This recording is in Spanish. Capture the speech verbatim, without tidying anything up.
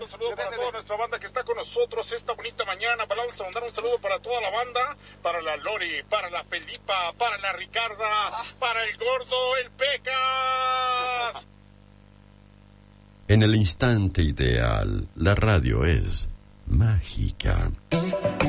un saludo para toda nuestra banda que está con nosotros esta bonita mañana. Vamos a mandar un saludo para toda la banda, para la Lori, para la Felipa, para la Ricarda, para el Gordo, el Pecas. En el instante ideal, la radio es mágica.